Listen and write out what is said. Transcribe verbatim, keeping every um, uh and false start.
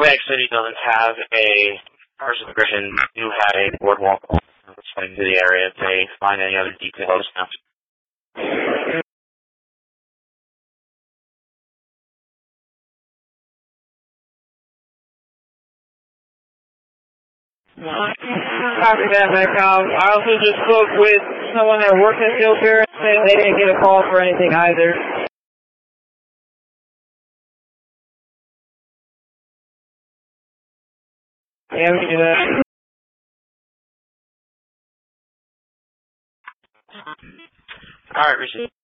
Atlantic City doesn't have a person person who had a boardwalk explain to the area if they find any other details now. Copy that, Metcalf. I also just spoke with someone that worked at Filter saying they didn't get a call for anything either. Yeah, we can do that. Alright, Richie.